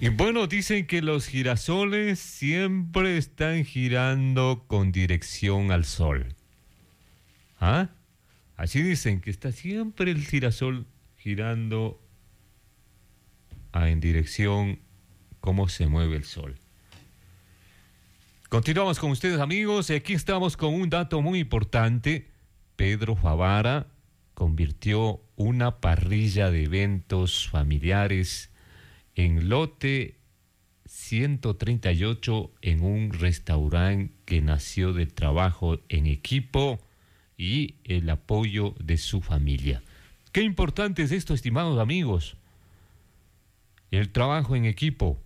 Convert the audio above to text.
Y bueno, dicen que los girasoles siempre están girando con dirección al sol. ¿Ah? Así dicen que está siempre el girasol girando en dirección cómo se mueve el sol. Continuamos con ustedes, amigos, y aquí estamos con un dato muy importante. Pedro Favara convirtió una parrilla de eventos familiares en lote 138 en un restaurante que nació del trabajo en equipo y el apoyo de su familia. Qué importante es esto, estimados amigos. El trabajo en equipo.